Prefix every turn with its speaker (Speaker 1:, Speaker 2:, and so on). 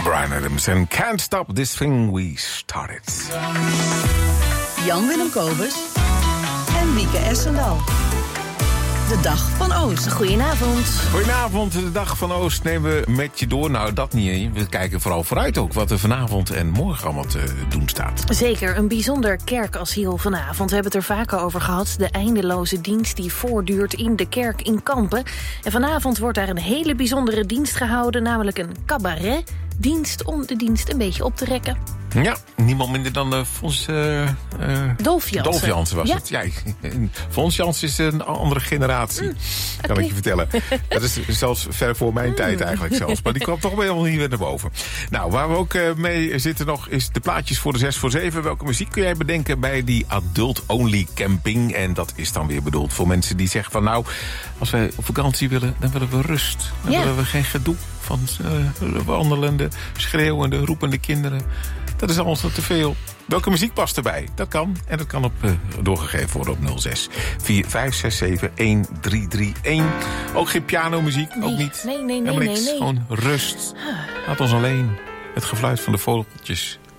Speaker 1: Bryan Adams en Can't Stop This Thing We Started.
Speaker 2: Jan-Willem Kobus en Wieke Essendal. De Dag van Oost.
Speaker 3: Goedenavond.
Speaker 1: Goedenavond, de Dag van Oost nemen we met je door. Nou, dat niet. We kijken vooral vooruit ook wat er vanavond en morgen allemaal te doen staat.
Speaker 3: Zeker, een bijzonder kerkasiel vanavond. We hebben het er vaker over gehad. De eindeloze dienst die voortduurt in de kerk in Kampen. En vanavond wordt daar een hele bijzondere dienst gehouden, namelijk een cabaretdienst om de dienst een beetje op te rekken.
Speaker 1: Ja, niemand minder dan Fons...
Speaker 3: Dolf Jansen.
Speaker 1: Dolf Jansen was het. Ja, Fons Jansen is een andere generatie, kan ik je vertellen. Dat is zelfs ver voor mijn tijd eigenlijk zelfs. Maar die kwam toch wel helemaal niet weer naar boven. Nou, waar we ook mee zitten nog is de plaatjes voor de 6 voor 7. Welke muziek kun jij bedenken bij die adult-only camping? En dat is dan weer bedoeld voor mensen die zeggen van nou, als wij op vakantie willen, dan willen we rust. Dan willen we geen gedoe van wandelende, schreeuwende, roepende kinderen. Dat is allemaal te veel. Welke muziek past erbij? Dat kan. En dat kan doorgegeven worden op 06 4567 1331. Ook geen pianomuziek?
Speaker 3: Nee,
Speaker 1: ook niet?
Speaker 3: Nee.
Speaker 1: Gewoon rust. Laat ons alleen. Het gefluit van de vogeltjes